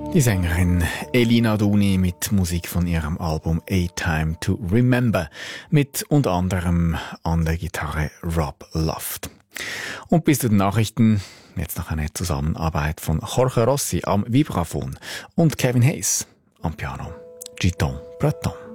Die Sängerin Elina Duni mit Musik von ihrem Album A Time to Remember mit unter anderem an der Gitarre Rob Luft. Und bis zu den Nachrichten jetzt noch eine Zusammenarbeit von Jorge Rossi am Vibraphon und Kevin Hayes am Piano. Giton Breton.